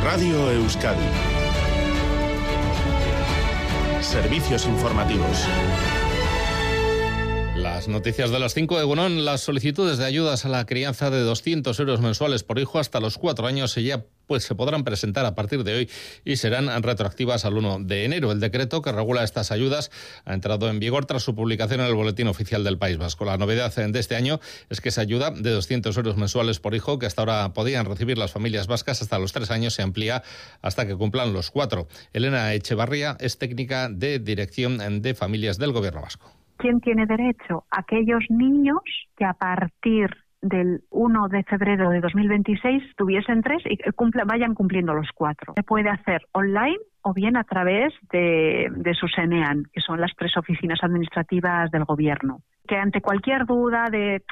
Radio Euskadi. Servicios informativos. Las noticias de las 5 de Egunon. Las solicitudes de ayudas a la crianza de 200 euros mensuales por hijo hasta los 4 años se podrán presentar a partir de hoy y serán retroactivas al 1 de enero. El decreto que regula estas ayudas ha entrado en vigor tras su publicación en el Boletín Oficial del País Vasco. La novedad de este año es que esa ayuda de 200 euros mensuales por hijo, que hasta ahora podían recibir las familias vascas hasta los 3 años, se amplía hasta que cumplan los 4. Elena Echevarría es técnica de Dirección de Familias del Gobierno Vasco. ¿Quién tiene derecho? Aquellos niños que a partir del 1 de febrero de 2026 tuviesen 3 y vayan cumpliendo los 4. Se puede hacer online o bien a través de sus ENEAN, que son las 3 oficinas administrativas del Gobierno. Que ante cualquier duda de,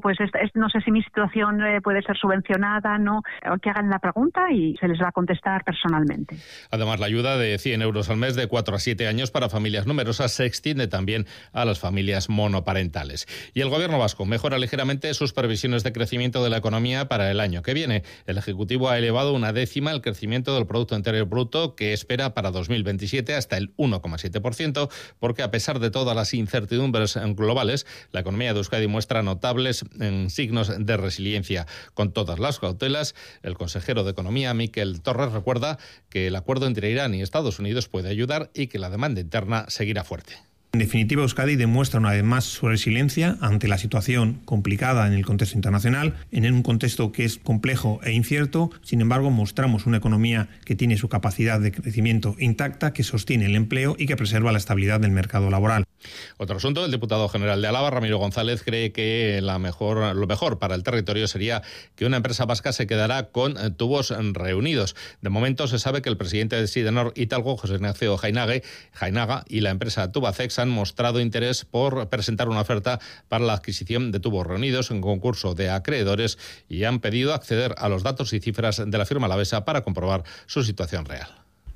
no sé si mi situación puede ser subvencionada, no, que hagan la pregunta y se les va a contestar personalmente. Además, la ayuda de 100 euros al mes de 4 a 7 años para familias numerosas se extiende también a las familias monoparentales. Y el Gobierno vasco mejora ligeramente sus previsiones de crecimiento de la economía para el año que viene. El Ejecutivo ha elevado 1/10 el crecimiento del Producto Interior Bruto que espera para 2027 hasta el 1,7%, porque a pesar de todas las incertidumbres globales, la economía de Euskadi muestra notables signos de resiliencia. Con todas las cautelas, el consejero de Economía, Miquel Torres, recuerda que el acuerdo entre Irán y Estados Unidos puede ayudar y que la demanda interna seguirá fuerte. En definitiva, Euskadi demuestra una vez más su resiliencia ante la situación complicada en el contexto internacional, en un contexto que es complejo e incierto. Sin embargo, mostramos una economía que tiene su capacidad de crecimiento intacta, que sostiene el empleo y que preserva la estabilidad del mercado laboral. Otro asunto, el diputado general de Álava, Ramiro González, cree que lo mejor para el territorio sería que una empresa vasca se quedara con Tubos Reunidos. De momento se sabe que el presidente de Sidenor Italgo, José Ignacio Jainaga, y la empresa Tubacex han mostrado interés por presentar una oferta para la adquisición de Tubos Reunidos en concurso de acreedores y han pedido acceder a los datos y cifras de la firma alavesa para comprobar su situación real.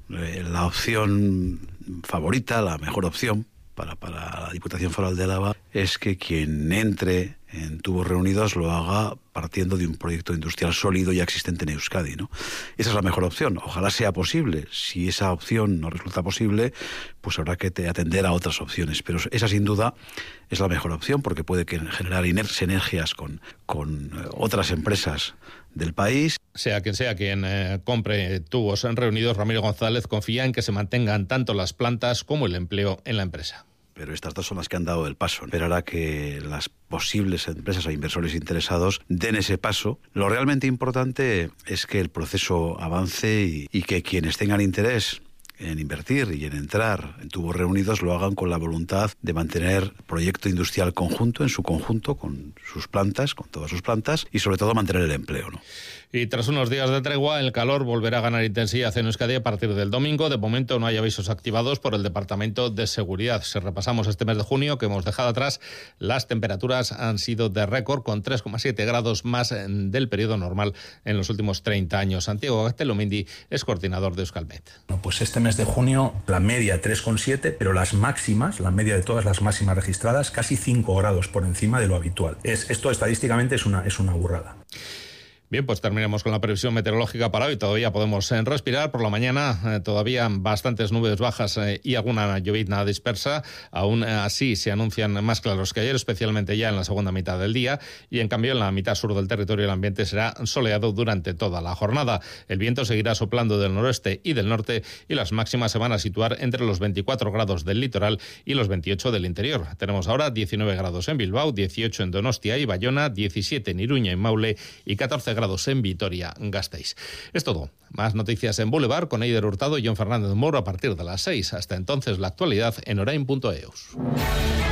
La opción favorita, la mejor opción para la Diputación Foral de Álava es que quien entre en Tubos Reunidos lo haga partiendo de un proyecto industrial sólido ya existente en Euskadi, ¿no? Esa es la mejor opción. Ojalá sea posible. Si esa opción no resulta posible, pues habrá que atender a otras opciones. Pero esa sin duda es la mejor opción porque puede generar sinergias con otras empresas del país. Sea quien compre Tubos Reunidos, Ramiro González confía en que se mantengan tanto las plantas como el empleo en la empresa. Pero estas dos son las que han dado el paso. Esperar a que las posibles empresas o inversores interesados den ese paso. Lo realmente importante es que el proceso avance y que quienes tengan interés en invertir y en entrar en Tubos Reunidos lo hagan con la voluntad de mantener proyecto industrial conjunto, en su conjunto, con sus plantas, con todas sus plantas, y sobre todo mantener el empleo, ¿no? Y tras unos días de tregua, el calor volverá a ganar intensidad en Euskadi a partir del domingo. De momento no hay avisos activados por el Departamento de Seguridad. Si repasamos este mes de junio que hemos dejado atrás, las temperaturas han sido de récord, con 3,7 grados más del periodo normal en los últimos 30 años. Santiago Gaztelumendi es coordinador de Euskalmet. Pues este mes de junio la media 3,7, pero las máximas, la media de todas las máximas registradas, casi 5 grados por encima de lo habitual. Esto estadísticamente es una burrada. Bien, pues terminamos con la previsión meteorológica para hoy. Todavía podemos respirar. Por la mañana todavía bastantes nubes bajas y alguna llovizna dispersa. Aún así se anuncian más claros que ayer, especialmente ya en la segunda mitad del día. Y en cambio en la mitad sur del territorio el ambiente será soleado durante toda la jornada. El viento seguirá soplando del noroeste y del norte y las máximas se van a situar entre los 24 grados del litoral y los 28 del interior. Tenemos ahora 19 grados en Bilbao, 18 en Donostia y Bayona, 17 en Iruña y Maule y 14 grados en Vitoria-Gasteiz. Es todo. Más noticias en Boulevard con Eider Hurtado y John Fernández Moro a partir de las 6. Hasta entonces, la actualidad en orain.eus.